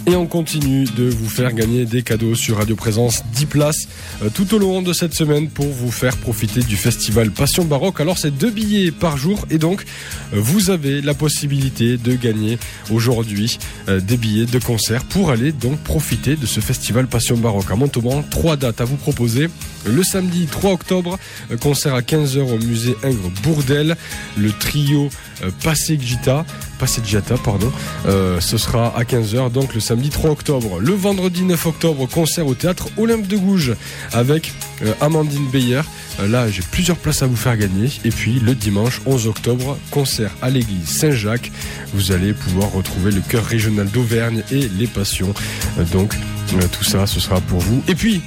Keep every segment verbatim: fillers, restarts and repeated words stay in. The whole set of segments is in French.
Et on continue de vous faire gagner des cadeaux sur Radio Présence, dix places euh, tout au long de cette semaine pour vous faire profiter du festival Passion Baroque. Alors c'est deux billets par jour et donc euh, vous avez la possibilité de gagner aujourd'hui euh, des billets de concert pour aller donc profiter de ce festival Passion Baroque à Montauban. Trois dates à vous proposer. Le samedi trois octobre, euh, concert à quinze heures au musée Ingres Bourdelle. Le trio euh, Passeggiata, Passeggiata pardon, euh, ce sera à quinze heures donc le samedi trois octobre. Le vendredi neuf octobre, concert au théâtre Olympe de Gouges avec euh, Amandine Beyer. Euh, là, j'ai plusieurs places à vous faire gagner. Et puis le dimanche onze octobre, concert à l'église Saint-Jacques. Vous allez pouvoir retrouver le chœur régional d'Auvergne et les Passions. Euh, donc euh, tout ça, ce sera pour vous. Et puis,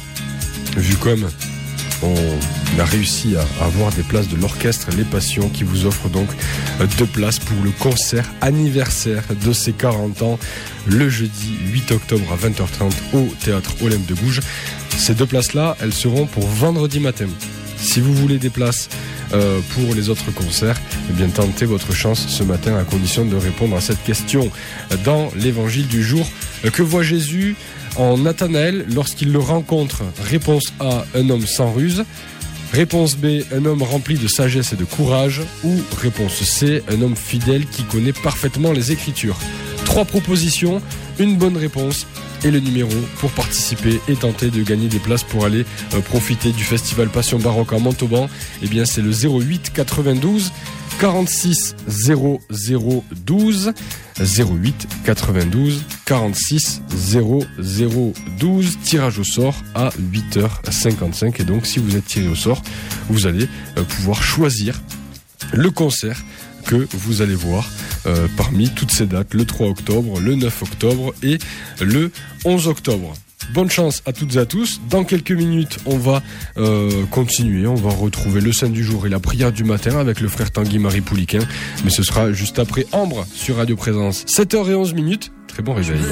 vu comme on a réussi à avoir des places de l'orchestre Les Passions qui vous offre donc deux places pour le concert anniversaire de ses quarante ans le jeudi huit octobre à vingt heures trente au théâtre Olympe de Gouges. Ces deux places-là, elles seront pour vendredi matin. Si vous voulez des places euh, pour les autres concerts, eh bien tentez votre chance ce matin à condition de répondre à cette question dans l'évangile du jour. Que voit Jésus en Nathanaël lorsqu'il le rencontre? Réponse A, un homme sans ruse. Réponse B, un homme rempli de sagesse et de courage. Ou réponse C, un homme fidèle qui connaît parfaitement les Écritures. Trois propositions, une bonne réponse et le numéro pour participer et tenter de gagner des places pour aller euh, profiter du festival Passion Baroque à Montauban. Eh bien c'est le zéro huit quatre-vingt-douze quarante-six zéro zéro douze zéro huit quatre-vingt-douze quarante-six zéro zéro douze. Tirage au sort à huit heures cinquante-cinq et donc si vous êtes tiré au sort, vous allez euh, pouvoir choisir le concert que vous allez voir euh, parmi toutes ces dates, le trois octobre, le neuf octobre et le onze octobre. Bonne chance à toutes et à tous. Dans quelques minutes, on va euh, continuer. On va retrouver le Saint du jour et la prière du matin avec le frère Tanguy-Marie Pouliquin. Mais ce sera juste après Ambre sur Radio Présence. sept heures onze minutes. Très bon réveil.